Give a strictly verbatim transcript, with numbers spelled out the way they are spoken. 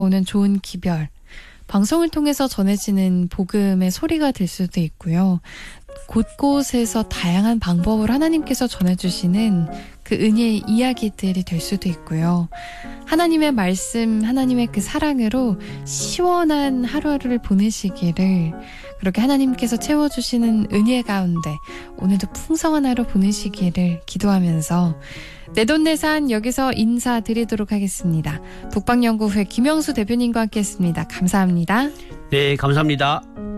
오는 좋은 기별, 방송을 통해서 전해지는 복음의 소리가 될 수도 있고요. 곳곳에서 다양한 방법으로 하나님께서 전해주시는 그 은혜의 이야기들이 될 수도 있고요. 하나님의 말씀, 하나님의 그 사랑으로 시원한 하루하루를 보내시기를, 그렇게 하나님께서 채워주시는 은혜 가운데 오늘도 풍성한 하루 보내시기를 기도하면서 내돈내산 여기서 인사드리도록 하겠습니다. 북방연구회 김영수 대표님과 함께했습니다. 감사합니다. 네, 감사합니다.